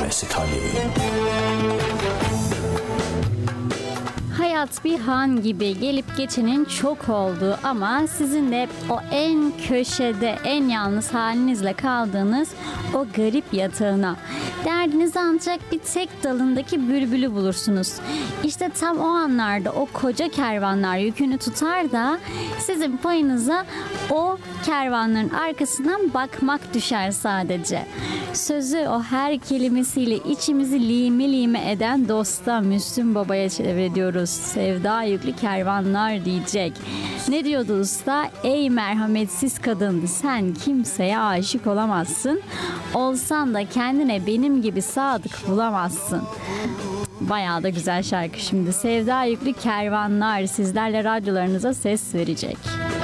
mesikali. Hayat bir han gibi gelip geçenin çok olduğu ama sizin de o en köşede, en yalnız halinizle kaldığınız o garip yatağına, derdinizi ancak bir tek dalındaki bülbülü bulursunuz. İşte tam o anlarda o koca kervanlar yükünü tutar da sizin payınıza o kervanların arkasından bakmak düşer sadece. Sözü o her kelimesiyle içimizi lime lime eden dosta Müslüm Baba'ya çeviriyoruz. Sevda yüklü kervanlar diyecek. Ne diyordu usta? Ey merhametsiz kadın, sen kimseye aşık olamazsın. Olsan da kendine benim gibi sadık bulamazsın. Bayağı da güzel şarkı şimdi. Sevda yüklü kervanlar sizlerle radyolarınıza ses verecek.